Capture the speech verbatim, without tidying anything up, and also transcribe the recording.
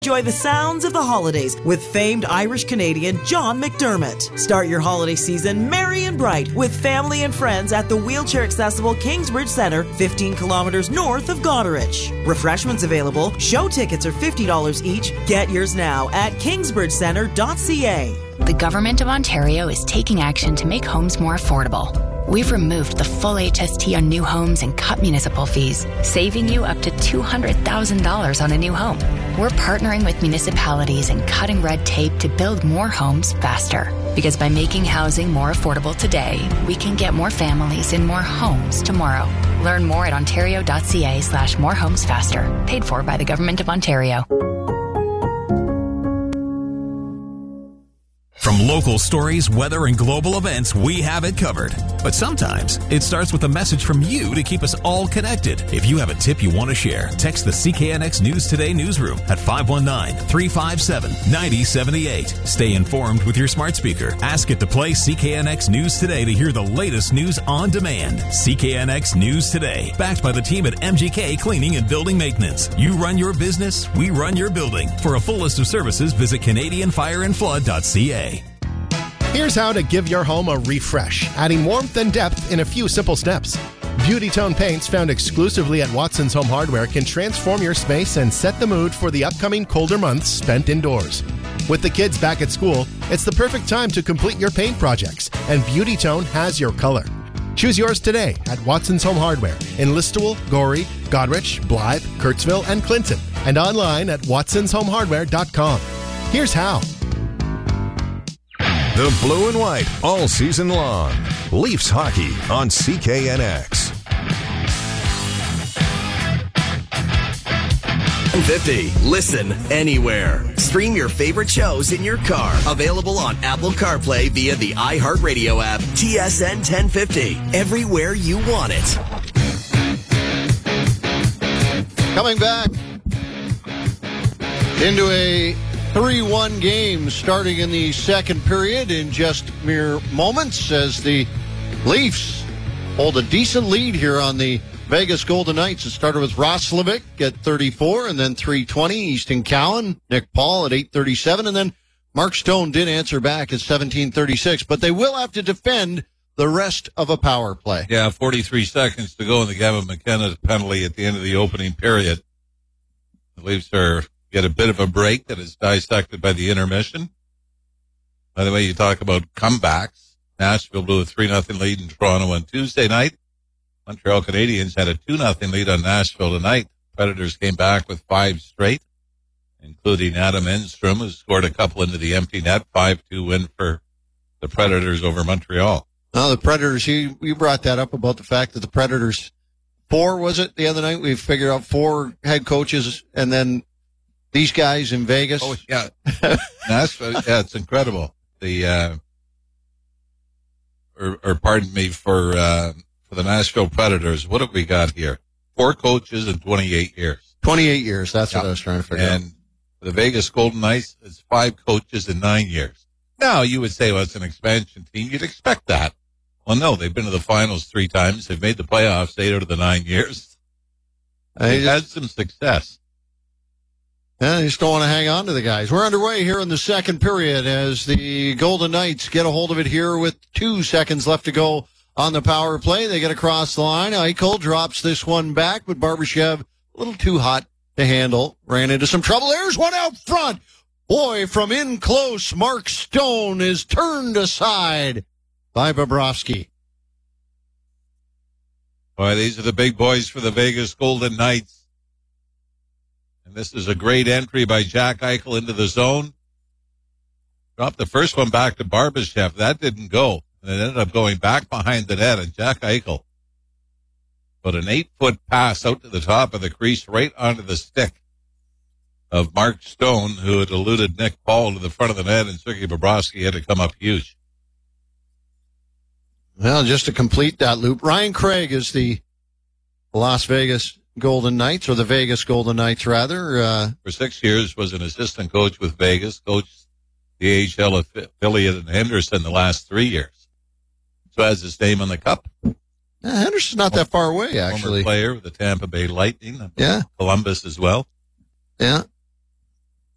enjoy the sounds of the holidays with famed Irish-Canadian John McDermott. Start your holiday season merry and bright with family and friends at the wheelchair-accessible Kingsbridge Centre, fifteen kilometres north of Goderich. Refreshments available. Show tickets are fifty dollars each. Get yours now at kingsbridge centre dot c a. The Government of Ontario is taking action to make homes more affordable. We've removed the full H S T on new homes and cut municipal fees, saving you up to two hundred thousand dollars on a new home. We're partnering with municipalities and cutting red tape to build more homes faster. Because by making housing more affordable today, we can get more families in more homes tomorrow. Learn more at ontario.ca slash more homes faster. Paid for by the Government of Ontario. From local stories, weather, and global events, we have it covered. But sometimes it starts with a message from you to keep us all connected. If you have a tip you want to share, text the C K N X News Today newsroom at five one nine, three five seven, nine zero seven eight. Stay informed with your smart speaker. Ask it to play C K N X News Today to hear the latest news on demand. C K N X News Today, backed by the team at M G K Cleaning and Building Maintenance. You run your business, we run your building. For a full list of services, visit canadian fire and flood dot c a. Here's how to give your home a refresh, adding warmth and depth in a few simple steps. Beauty Tone paints found exclusively at Watson's Home Hardware can transform your space and set the mood for the upcoming colder months spent indoors. With the kids back at school, it's the perfect time to complete your paint projects, and Beauty Tone has your color. Choose yours today at Watson's Home Hardware in Listowel, Gorey, Goderich, Blythe, Kurtzville, and Clinton, and online at watsons home hardware dot com. Here's how. The blue and white all season long. Leafs hockey on C K N X. fifty. Listen anywhere. Stream your favorite shows in your car. Available on Apple CarPlay via the iHeartRadio app. T S N ten fifty. Everywhere you want it. Coming back into a three one game starting in the second period in just mere moments as the Leafs hold a decent lead here on the Vegas Golden Knights. It started with Roslovic at thirty-four and then three twenty. Easton Cowan, Nick Paul at eight thirty-seven, and then Mark Stone did answer back at seventeen thirty-six, but they will have to defend the rest of a power play. Yeah, forty-three seconds to go in the Gavin McKenna penalty at the end of the opening period. The Leafs are get a bit of a break that is dissected by the intermission. By the way, you talk about comebacks. Nashville blew a three nothing lead in Toronto on Tuesday night. Montreal Canadiens had a two nothing lead on Nashville tonight. Predators came back with five straight, including Adam Enstrom, who scored a couple into the empty net. five two win for the Predators over Montreal. Now, the Predators, you, you brought that up about the fact that the Predators, four, was it, the other night? We figured out four head coaches, and then these guys in Vegas. Oh, yeah. Nashville, yeah, it's incredible. The, uh, or, or pardon me, for, uh, for the Nashville Predators, what have we got here? Four coaches in twenty-eight years. twenty-eight years, that's yeah. what I was trying to figure and out. And the Vegas Golden Knights, it's five coaches in nine years. Now, you would say, well, it's an expansion team. You'd expect that. Well, no, they've been to the finals three times. They've made the playoffs eight out of the nine years. They've had some success. Yeah, they just don't want to hang on to the guys. We're underway here in the second period as the Golden Knights get a hold of it here with two seconds left to go on the power play. They get across the line. Eichel drops this one back, but Barbashev a little too hot to handle. Ran into some trouble. There's one out front. Boy, from in close, Mark Stone is turned aside by Bobrovsky. Boy, these are the big boys for the Vegas Golden Knights. And this is a great entry by Jack Eichel into the zone. Dropped the first one back to Barbashev. That didn't go. And it ended up going back behind the net. And Jack Eichel put an eight-foot pass out to the top of the crease right onto the stick of Mark Stone, who had eluded Nick Paul to the front of the net, and Sergei Bobrovsky had to come up huge. Well, just to complete that loop, Ryan Craig is the Las Vegas Golden Knights, or the Vegas Golden Knights, rather. Uh, For six years was an assistant coach with Vegas, coached the A H L affiliate in Henderson the last three years. So has his name on the cup. Yeah, Henderson's not that far away, actually. Former player with the Tampa Bay Lightning. Yeah. Columbus as well. Yeah.